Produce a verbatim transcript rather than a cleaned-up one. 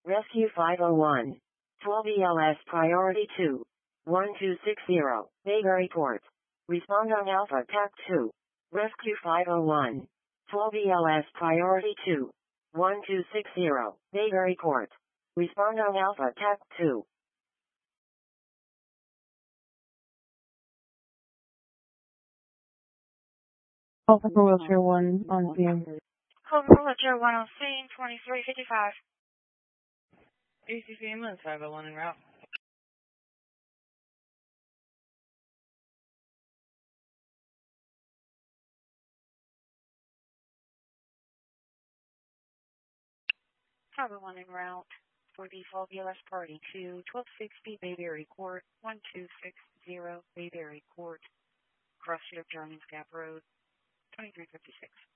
Rescue five oh one. twelve E L S Priority two. one two six zero. Bayberry Port. Respond on Alpha T A C two. Rescue five oh one. twelve E L S Priority two. one two six zero. Bayberry Port. Respond on Alpha T A C two. Alpha for Wheelchair one on scene. Alpha for Wheelchair one on scene, twenty-three fifty-five. A C C ambulance five oh one en route. five oh one en route for the twelve E L S party to twelve sixty Bayberry Court, one two six zero Bayberry Court, cross Germans Gap Road, twenty-three fifty-six.